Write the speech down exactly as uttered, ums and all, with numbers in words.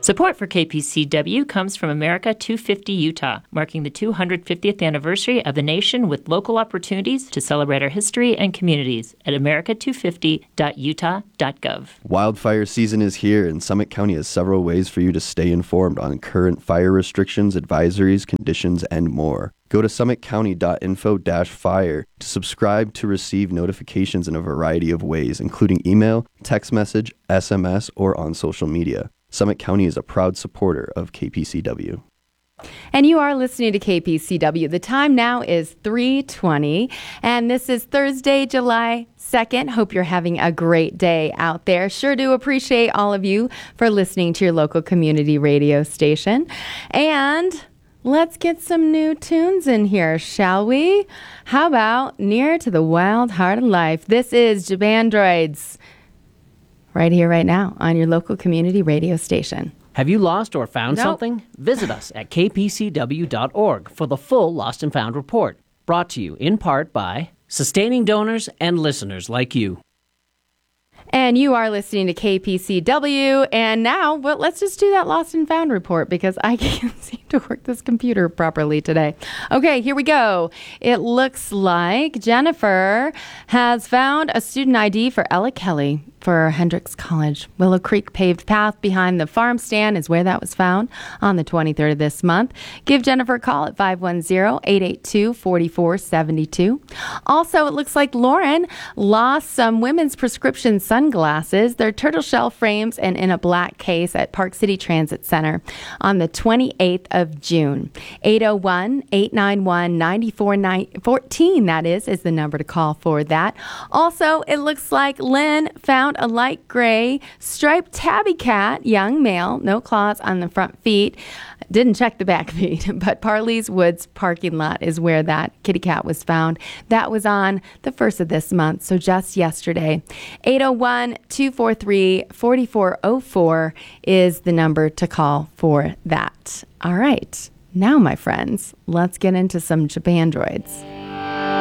Support for K P C W comes from America two fifty Utah, marking the two hundred fiftieth anniversary of the nation with local opportunities to celebrate our history and communities at america two fifty dot utah dot gov. Wildfire season is here, and Summit County has several ways for you to stay informed on current fire restrictions, advisories, conditions, and more. Go to summit county dot info dash fire to subscribe to receive notifications in a variety of ways, including email, text message, S M S, or on social media. Summit County is a proud supporter of K P C W. And you are listening to K P C W. The time now is three twenty, and this is Thursday, July second. Hope you're having a great day out there. Sure do appreciate all of you for listening to your local community radio station. And let's get some new tunes in here, shall we? How about Near to the Wild Heart of Life? This is Jabandroids. Right here, right now, on your local community radio station. Have you lost or found Nope. something? Visit us at k p c w dot org for the full Lost and Found report. Brought to you in part by sustaining donors and listeners like you. And you are listening to K P C W. And now, well, let's just do that Lost and Found report because I can't seem to work this computer properly today. Okay, here we go. It looks like Jennifer has found a student I D for Ella Kelly for Hendricks College. Willow Creek paved path behind the farm stand is where that was found on the twenty-third of this month. Give Jennifer a call at five one zero, eight eight two, four four seven two. Also, it looks like Lauren lost some women's prescription sunglasses. They're turtle shell frames and in a black case at Park City Transit Center on the twenty-eighth of June. eight oh one, eight nine one, nine four one four, that is, is the number to call for that. Also, it looks like Lynn found a light gray striped tabby cat, young male, no claws on the front feet. Didn't check the back feet, but Parley's Woods parking lot is where that kitty cat was found. That was on the first of this month, so just yesterday. eight oh one, two four three, four four oh four is the number to call for that. All right. Now, my friends, let's get into some Jabandroids.